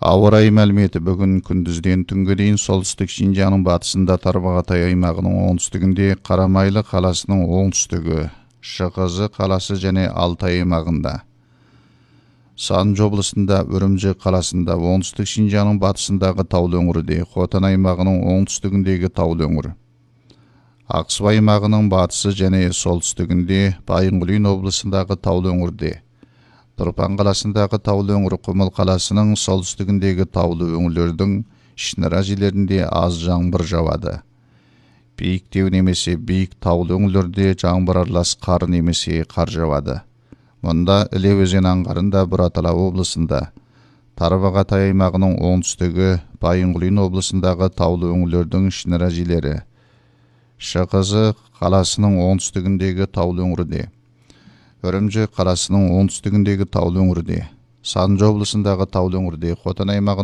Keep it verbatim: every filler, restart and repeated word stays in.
Ауа райы мәліметі бүгін күндізден түнге дейін солтүстік Шинжаңның батысында Тарбағатай аймағының оңтүстігінде, Қарамайлы қаласының оңтүстігі, Шықызы қаласы және Алтай аймағында, Санжы облысында, Үрімжі қаласында, оңтүстік Шинжаңның батысындағы таулы өңірде, Хотан аймағының оңтүстігіндегі таулы өңір, Ақсу аймағының батысы және солтүстігінде, Байынғұлин облысындағы таулы өңірде, Тұрпан қаласындағы таулы өңір, Құмыл қаласының солтүстігіндегі таулы өңірлердің ішінара жерлерінде аз жаңбыр жауады. Биіктеу немесе биік таулы өңірлерде жаңбыр аралас қар немесе қар жауады. Мұнда Іле өзен аңғарында Бұратала облысында, Тарбағатай аймағының оңтүстігі, Байынғұлин облысындағы таулы өңірлердің ішінара жерлері, Шықызы қаласының оңтүстігіндегі таулы өңірде, Үрімжі қаласының оңтүстігіндегі таулы өңірде, Санжы облысындағы таулы өңірде, Хотан аймағының